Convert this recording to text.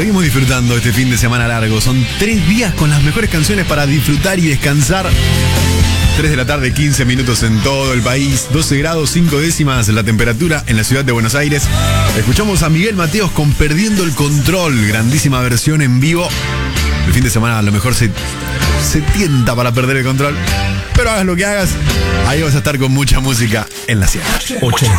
Seguimos disfrutando este fin de semana largo. Son 3 días con las mejores canciones para disfrutar y descansar. 3 de la tarde, 15 minutos en todo el país. 12 grados, 5 décimas la temperatura en la ciudad de Buenos Aires. Escuchamos a Miguel Mateos con Perdiendo el Control. Grandísima versión en vivo. El fin de semana a lo mejor se tienta para perder el control. Pero hagas lo que hagas, ahí vas a estar con mucha música en la sierra. 80.